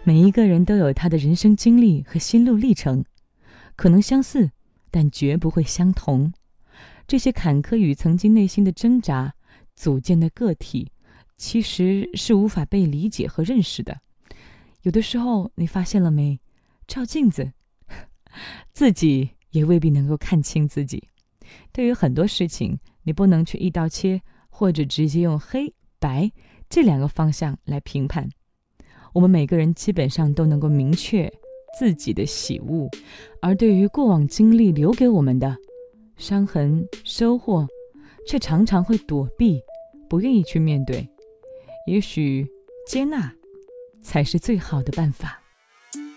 每一个人都有他的人生经历和心路历程，可能相似，但绝不会相同。这些坎坷与曾经内心的挣扎组建的个体，其实是无法被理解和认识的。有的时候，你发现了没？照镜子，自己也未必能够看清自己。对于很多事情，你不能去一刀切，或者直接用黑白这两个方向来评判。我们每个人基本上都能够明确自己的喜恶，而对于过往经历留给我们的伤痕、收获，却常常会躲避，不愿意去面对。也许接纳才是最好的办法。